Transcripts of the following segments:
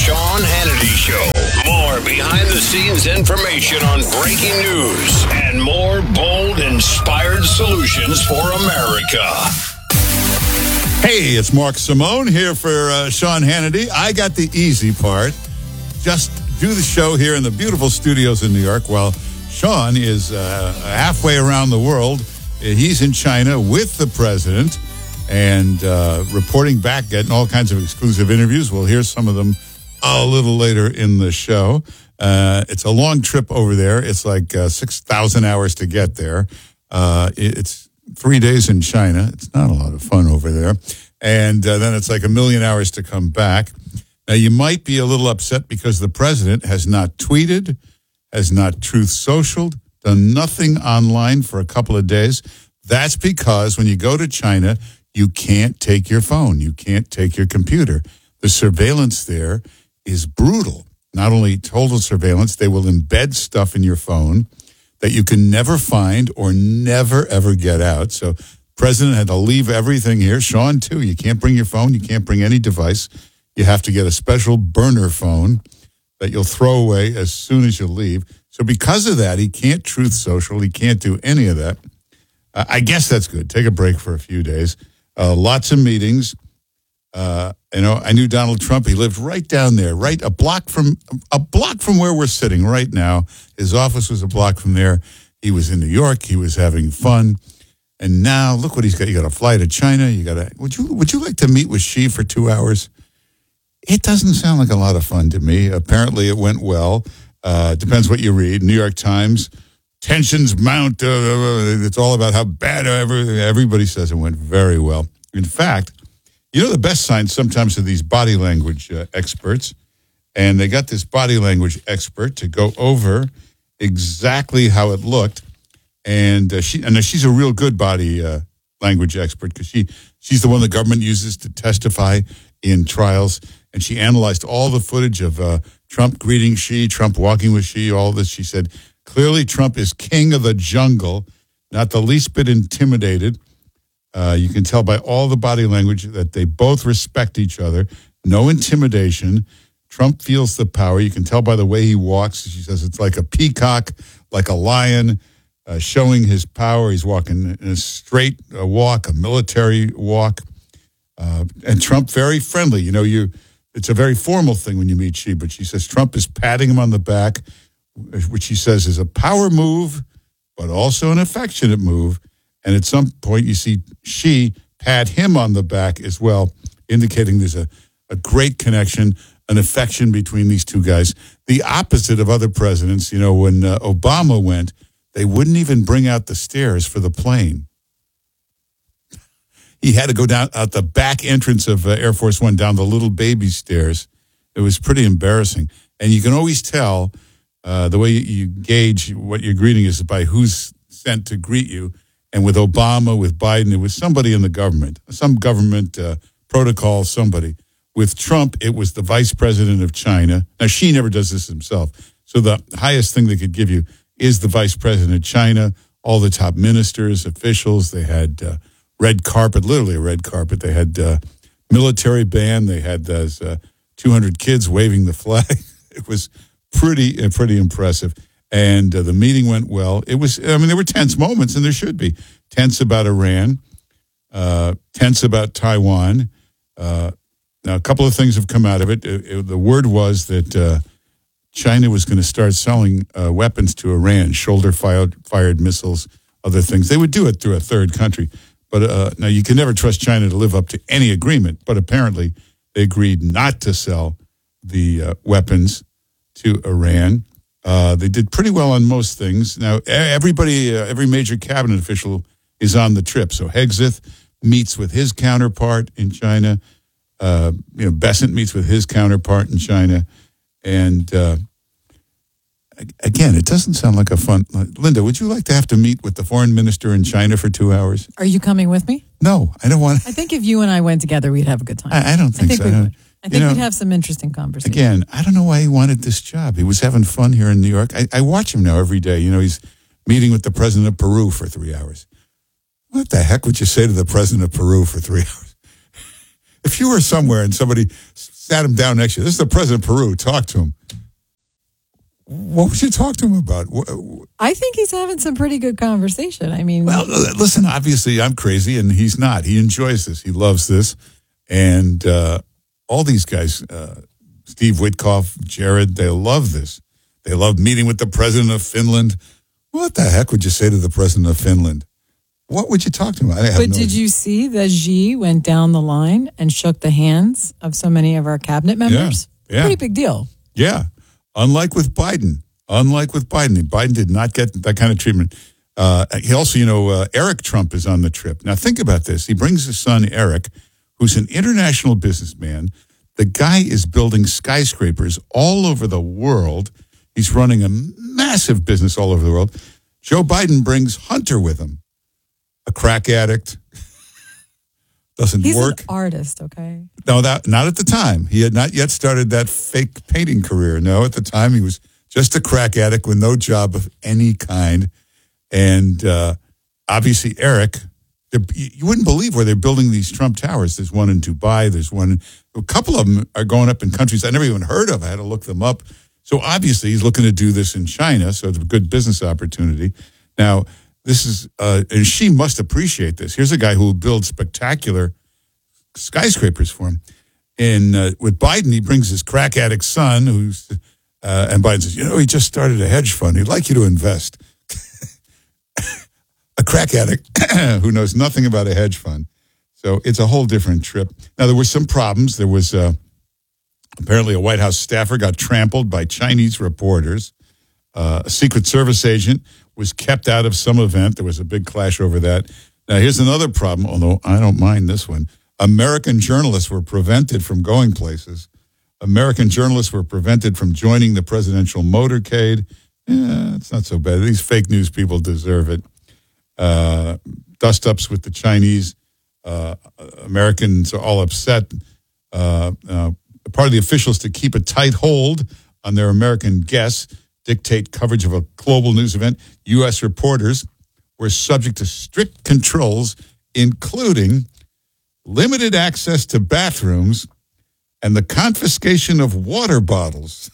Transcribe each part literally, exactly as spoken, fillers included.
Sean Hannity Show. More behind-the-scenes information on breaking news and more bold, inspired solutions for America. Hey, it's Mark Simone here for uh, Sean Hannity. I got the easy part. Just do the show here in the beautiful studios in New York while Sean is uh, halfway around the world. He's in China with the president and uh, reporting back, getting all kinds of exclusive interviews. We'll hear some of them a little later in the show. Uh, it's a long trip over there. It's like uh, six thousand hours to get there. Uh, it's three days in China. It's not a lot of fun over there. And uh, then it's like a million hours to come back. Now, you might be a little upset because the president has not tweeted, has not Truth Socialed, done nothing online for a couple of days. That's because when you go to China, you can't take your phone. You can't take your computer. The surveillance there is brutal. Not only total surveillance, they will embed stuff in your phone that you can never find or never, ever get out. So president had to leave everything here. Sean, too. You can't bring your phone. You can't bring any device. You have to get a special burner phone that you'll throw away as soon as you leave. So because of that, he can't Truth Social. He can't do any of that. Uh, I guess that's good. Take a break for a few days. Uh, lots of meetings. Uh, you know, I knew Donald Trump. He lived right down there, right a block from a block from where we're sitting right now. His office was a block from there. He was in New York. He was having fun. And now look what he's got. You got to fly to China. You got to. Would you Would you like to meet with Xi for two hours? It doesn't sound like a lot of fun to me. Apparently, it went well. Uh, depends what you read. New York Times. Tensions mount. Uh, it's all about how bad every, everybody says it went very well. In fact, you know the best signs sometimes are these body language uh, experts, and they got this body language expert to go over exactly how it looked, and uh, she and she's a real good body uh, language expert because she she's the one the government uses to testify in trials, and she analyzed all the footage of uh, Trump greeting Xi, Trump walking with Xi, all this. She said, clearly Trump is king of the jungle, not the least bit intimidated. Uh, you can tell by all the body language that they both respect each other. No intimidation. Trump feels the power. You can tell by the way he walks. She says it's like a peacock, like a lion, uh, showing his power. He's walking in a straight uh, walk, a military walk. Uh, and Trump very friendly. You know, you it's a very formal thing when you meet Xi, but she says Trump is patting him on the back, which she says is a power move, but also an affectionate move. And at some point, you see Xi pat him on the back as well, indicating there's a, a great connection, an affection between these two guys. The opposite of other presidents, you know, when uh, Obama went, they wouldn't even bring out the stairs for the plane. He had to go down out the back entrance of uh, Air Force One, down the little baby stairs. It was pretty embarrassing. And you can always tell uh, the way you, you gauge what your greeting is by who's sent to greet you. And with Obama, with Biden, it was somebody in the government, some government uh, protocol, somebody. With Trump, it was the vice president of China. Now, Xi never does this himself. So the highest thing they could give you is the vice president of China, all the top ministers, officials. They had uh, red carpet, literally a red carpet. They had uh, military band. They had those uh, two hundred kids waving the flag. It was pretty, uh, pretty impressive. And uh, the meeting went well. It was, I mean, there were tense moments, and there should be. Tense about Iran, uh, tense about Taiwan. Uh, now, a couple of things have come out of it. it, it the word was that uh, China was going to start selling uh, weapons to Iran, shoulder-fired fired missiles, other things. They would do it through a third country. But uh, now, you can never trust China to live up to any agreement. But apparently, they agreed not to sell the uh, weapons to Iran. Uh, they did pretty well on most things. Now, everybody, uh, every major cabinet official is on the trip. So Hegseth meets with his counterpart in China. Uh, you know, Bessent meets with his counterpart in China. And uh, again, it doesn't sound like a fun... Linda, would you like to have to meet with the foreign minister in China for two hours? Are you coming with me? No, I don't want... I think if you and I went together, we'd have a good time. I, I don't think, I think so. we would. I think you know, we'd have some interesting conversations. Again, I don't know why he wanted this job. He was having fun here in New York. I, I watch him now every day. You know, he's meeting with the president of Peru for three hours. What the heck would you say to the president of Peru for three hours? if you were somewhere and somebody sat him down next to you, this is the president of Peru, talk to him. What would you talk to him about? I think he's having some pretty good conversation. I mean, well, listen, obviously I'm crazy and he's not. He enjoys this. He loves this. And uh, all these guys, uh, Steve Witkoff, Jared, they love this. They love meeting with the president of Finland. What the heck would you say to the president of Finland? What would you talk to him about? I have but no did idea. you see that Xi went down the line and shook the hands of so many of our cabinet members? Yeah, yeah. Pretty big deal. Yeah. Unlike with Biden, unlike with Biden, Biden did not get that kind of treatment. Uh, he also, you know, uh, Eric Trump is on the trip. Now, think about this. He brings his son, Eric, who's an international businessman. The guy is building skyscrapers all over the world. He's running a massive business all over the world. Joe Biden brings Hunter with him, a crack addict. Doesn't He's work. an artist, okay? No, that not at the time. He had not yet started that fake painting career. No, at the time he was just a crack addict with no job of any kind. And uh, obviously, Eric, you wouldn't believe where they're building these Trump towers. There's one in Dubai. There's one. A couple of them are going up in countries I never even heard of. I had to look them up. So obviously, he's looking to do this in China. So it's a good business opportunity. Now, this is, uh, and she must appreciate this. Here's a guy who will build spectacular skyscrapers for him. And uh, with Biden, he brings his crack addict son, who's, uh, and Biden says, you know, he just started a hedge fund. He'd like you to invest. A crack addict who knows nothing about a hedge fund. So it's a whole different trip. Now, there were some problems. There was uh, apparently a White House staffer got trampled by Chinese reporters. Uh, a Secret Service agent was kept out of some event. There was a big clash over that. Now, here's another problem, although I don't mind this one. American journalists were prevented from going places. American journalists were prevented from joining the presidential motorcade. Yeah, it's not so bad. These fake news people deserve it. Uh, dust-ups with the Chinese. Uh, Americans are all upset. Uh, uh, part of the officials to keep a tight hold on their American guests dictate coverage of a global news event. U S reporters were subject to strict controls, including limited access to bathrooms and the confiscation of water bottles.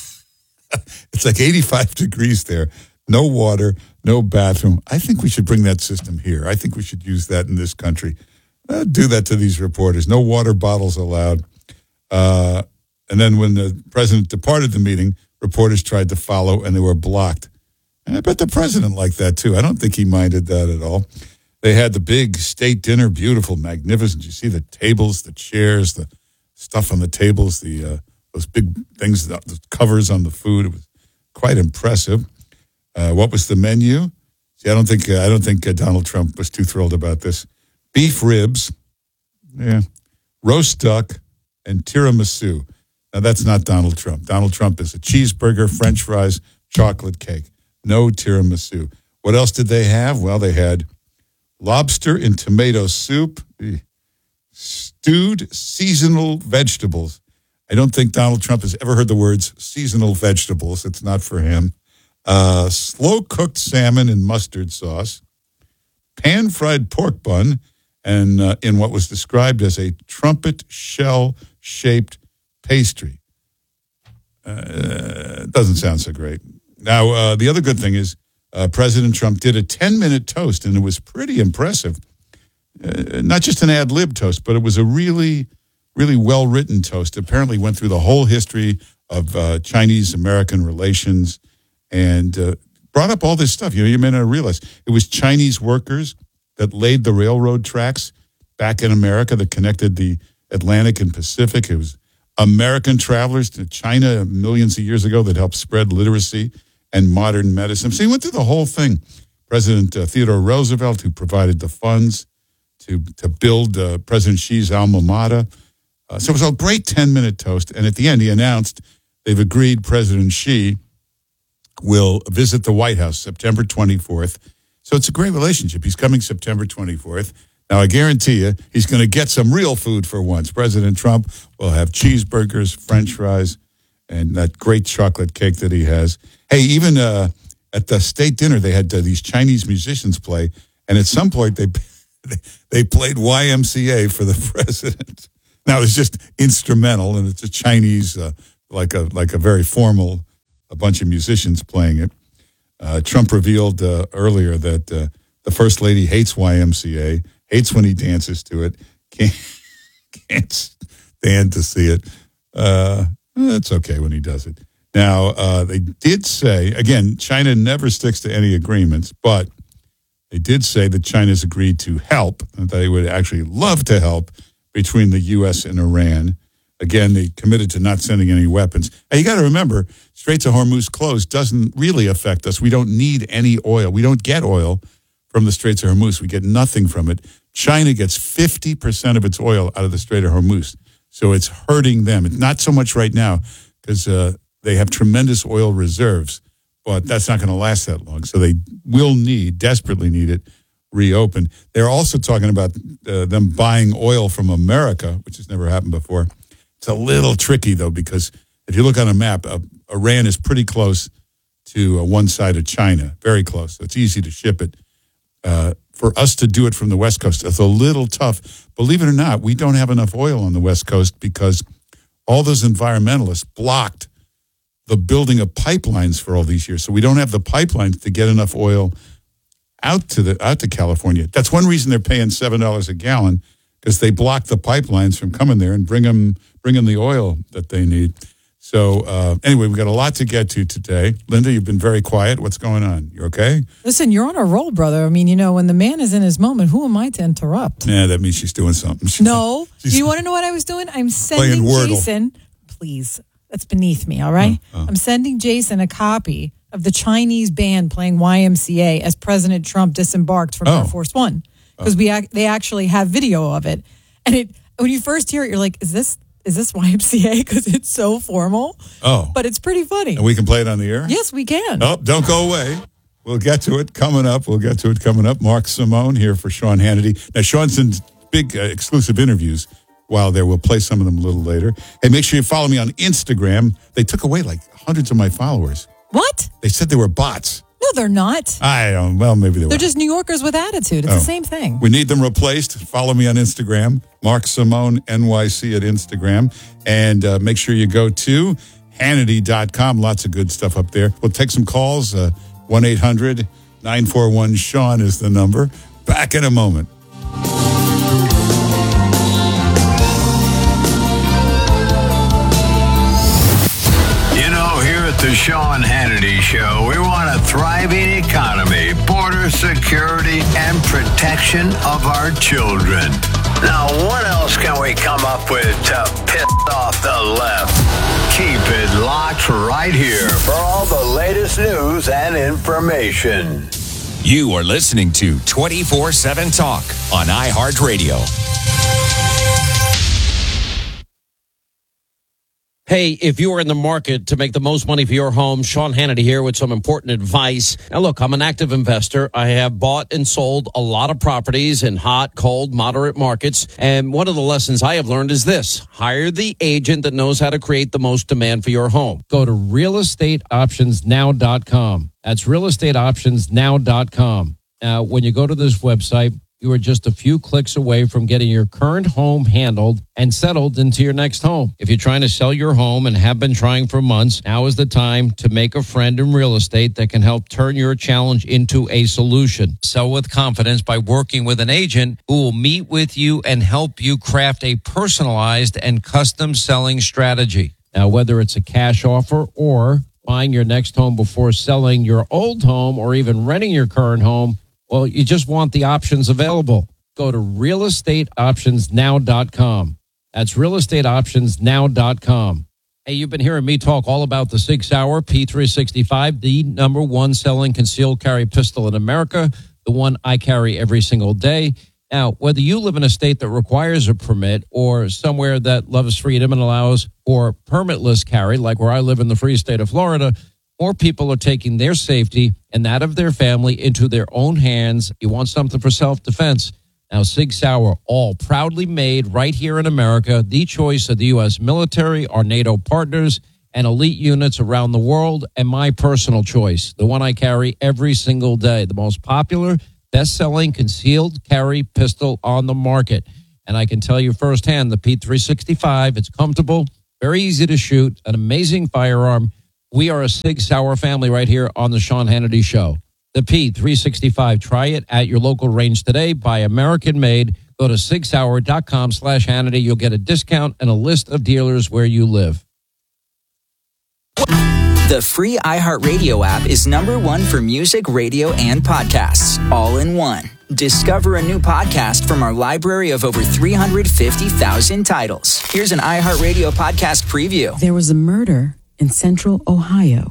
It's like eighty-five degrees there. No water, no bathroom. I think we should bring that system here. I think we should use that in this country. Uh, do that to these reporters. No water bottles allowed. Uh, and then when the president departed the meeting, reporters tried to follow, and they were blocked. And I bet the president liked that, too. I don't think he minded that at all. They had the big state dinner, beautiful, magnificent. You see the tables, the chairs, the stuff on the tables, the uh, those big things, the, the covers on the food. It was quite impressive. Uh, what was the menu? See, I don't think uh, I don't think uh, Donald Trump was too thrilled about this. Beef ribs, yeah, roast duck, and tiramisu. Now, that's not Donald Trump. Donald Trump is a cheeseburger, French fries, chocolate cake. No tiramisu. What else did they have? Well, they had lobster in tomato soup, stewed seasonal vegetables. I don't think Donald Trump has ever heard the words seasonal vegetables. It's not for him. Uh, slow-cooked salmon in mustard sauce, pan-fried pork bun, and uh, in what was described as a trumpet shell-shaped pastry. Uh, doesn't sound so great. Now, uh, the other good thing is uh, President Trump did a ten-minute toast, and it was pretty impressive. Uh, not just an ad-lib toast, but it was a really, really well-written toast. Apparently went through the whole history of uh, Chinese-American relations and uh, brought up all this stuff. You know, you may not realize it was Chinese workers that laid the railroad tracks back in America that connected the Atlantic and Pacific. It was American travelers to China millions of years ago that helped spread literacy and modern medicine. So he went through the whole thing. President uh, Theodore Roosevelt, who provided the funds to to build uh, President Xi's alma mater. Uh, so it was a great ten-minute toast. And at the end, he announced they've agreed President Xi will visit the White House September twenty-fourth. So it's a great relationship. He's coming September twenty-fourth. Now, I guarantee you, he's going to get some real food for once. President Trump will have cheeseburgers, French fries, and that great chocolate cake that he has. Hey, even uh, at the state dinner, they had uh, these Chinese musicians play, and at some point, they they played Y M C A for the president. Now, it's just instrumental, and it's a Chinese, uh, like a like a very formal, a bunch of musicians playing it. Uh, Trump revealed uh, earlier that uh, the First Lady hates Y M C A, hates when he dances to it, can't, can't stand to see it. Uh, it's okay when he does it. Now, uh, they did say, again, China never sticks to any agreements, but they did say that China's agreed to help, and that they would actually love to help between the U S and Iran. Again, they committed to not sending any weapons. Now, you got to remember, Straits of Hormuz closed doesn't really affect us. We don't need any oil. We don't get oil from the Straits of Hormuz. We get nothing from it. China gets fifty percent of its oil out of the Strait of Hormuz. So it's hurting them. It's not so much right now because uh, they have tremendous oil reserves, but that's not going to last that long. So they will need, desperately need it reopened. They're also talking about uh, them buying oil from America, which has never happened before. It's a little tricky, though, because if you look on a map, uh, Iran is pretty close to uh, one side of China, very close. So it's easy to ship it. Uh, for us to do it from the West Coast, it's a little tough. Believe it or not, we don't have enough oil on the West Coast because all those environmentalists blocked the building of pipelines for all these years. So we don't have the pipelines to get enough oil out to the out to California. That's one reason they're paying seven dollars a gallon, because they block the pipelines from coming there and bring them bring them the oil that they need. So uh, anyway, we've got a lot to get to today. Linda, you've been very quiet. What's going on? You okay? Listen, you're on a roll, brother. I mean, you know, when the man is in his moment, who am I to interrupt? Yeah, that means she's doing something. She's, no. she's Do you want to know what I was doing? I'm sending Jason. Please. That's beneath me, all right? Oh, oh. I'm sending Jason a copy of the Chinese band playing Y M C A as President Trump disembarked from oh. Air Force One. Because oh. we ac- they actually have video of it. And it when you first hear it, you're like, is this is this Y M C A? Because it's so formal. Oh. But it's pretty funny. And we can play it on the air? Yes, we can. Oh, don't go away. We'll get to it coming up. We'll get to it coming up. Mark Simone here for Sean Hannity. Now, Sean's in big uh, exclusive interviews while there. We'll play some of them a little later. Hey, make sure you follow me on Instagram. They took away like hundreds of my followers. What? They said they were bots. No, they're not. I don't. Well, maybe they they're were. They're just New Yorkers with attitude. It's oh. the same thing. We need them replaced. Follow me on Instagram, Mark Simone N Y C at Instagram, and uh, make sure you go to Hannity dot com. Lots of good stuff up there. We'll take some calls. Uh, one eight hundred nine four one Sean is the number. Back in a moment. The Sean Hannity Show. We want a thriving economy, border security, and protection of our children. Now, what else can we come up with to piss off the left? Keep it locked right here for all the latest news and information. You are listening to twenty-four seven Talk on iHeartRadio. Hey, if you are in the market to make the most money for your home, Sean Hannity here with some important advice. Now, look, I'm an active investor. I have bought and sold a lot of properties in hot, cold, moderate markets. And one of the lessons I have learned is this. Hire the agent that knows how to create the most demand for your home. Go to real estate options now dot com. That's real estate options now dot com. Now, when you go to this website, you are just a few clicks away from getting your current home handled and settled into your next home. If you're trying to sell your home and have been trying for months, now is the time to make a friend in real estate that can help turn your challenge into a solution. Sell with confidence by working with an agent who will meet with you and help you craft a personalized and custom selling strategy. Now, whether it's a cash offer or buying your next home before selling your old home or even renting your current home, well, you just want the options available. Go to real estate options now dot com. That's real estate options now dot com. Hey, you've been hearing me talk all about the Sig Sauer P three sixty-five, the number one selling concealed carry pistol in America, the one I carry every single day. Now, whether you live in a state that requires a permit or somewhere that loves freedom and allows for permitless carry, like where I live in the free state of Florida, more people are taking their safety and that of their family into their own hands. You want something for self-defense. Now, Sig Sauer, all proudly made right here in America, the choice of the U S military, our NATO partners, and elite units around the world, and my personal choice, the one I carry every single day, the most popular, best-selling concealed carry pistol on the market. And I can tell you firsthand, the Pete three sixty-five, it's comfortable, very easy to shoot, an amazing firearm. We are a Sig Sauer family right here on the Sean Hannity Show. The Pete three sixty-five, try it at your local range today. Buy American made. Go to sig sauer dot com slash Hannity. You'll get a discount and a list of dealers where you live. The free iHeartRadio app is number one for music, radio, and podcasts, all in one. Discover a new podcast from our library of over three hundred fifty thousand titles. Here's an iHeartRadio podcast preview. There was a murder in central Ohio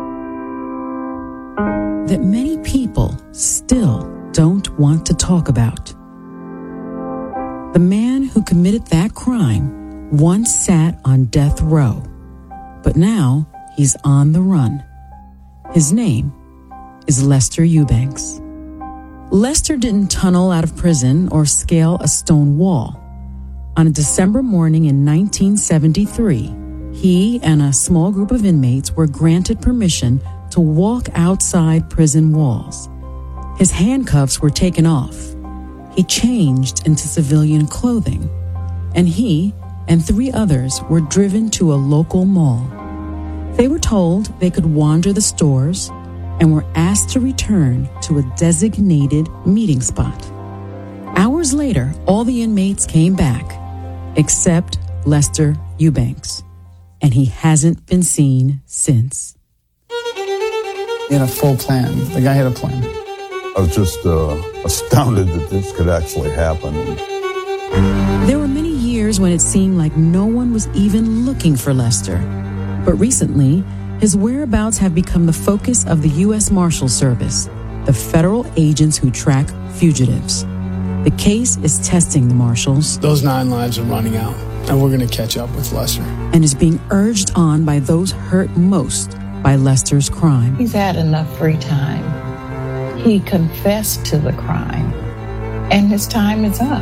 that many people still don't want to talk about. The man who committed that crime once sat on death row, but now he's on the run. His name is Lester Eubanks. Lester didn't tunnel out of prison or scale a stone wall. On a December morning in nineteen seventy-three, he and a small group of inmates were granted permission to walk outside prison walls. His handcuffs were taken off. He changed into civilian clothing, and he and three others were driven to a local mall. They were told they could wander the stores and were asked to return to a designated meeting spot. Hours later, all the inmates came back, except Lester Eubanks, and he hasn't been seen since. He had a full plan. The guy had a plan. I was just uh, astounded that this could actually happen. There were many years when it seemed like no one was even looking for Lester. But recently, his whereabouts have become the focus of the U S Marshal Service, the federal agents who track fugitives. The case is testing the marshals. Those nine lives are running out, and we're going to catch up with Lester. And is being urged on by those hurt most by Lester's crime. He's had enough free time. He confessed to the crime, and his time is up.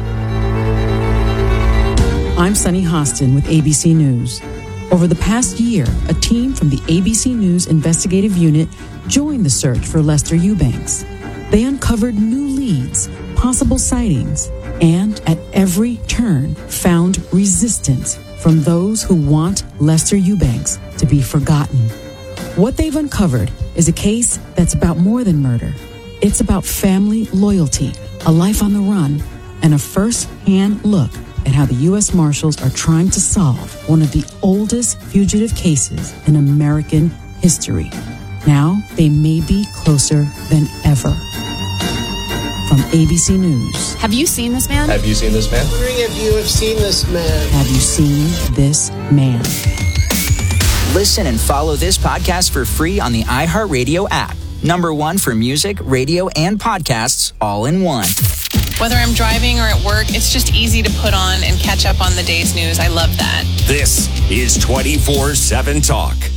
I'm Sunny Hostin with A B C News. Over the past year, a team from the A B C News investigative unit joined the search for Lester Eubanks. They uncovered new leads, possible sightings, and at every turn found resistance from those who want Lester Eubanks to be forgotten. What they've uncovered is a case that's about more than murder. It's about family loyalty, a life on the run, and a first-hand look at how the U S Marshals are trying to solve one of the oldest fugitive cases in American history. Now, they may be closer than ever. From A B C News. Have you seen this man? Have you seen this man? I'm wondering if you have seen this man. Have you seen this man? Listen and follow this podcast for free on the iHeartRadio app. Number one for music, radio, and podcasts, all in one. Whether I'm driving or at work, it's just easy to put on and catch up on the day's news. I love that. This is twenty-four seven Talk.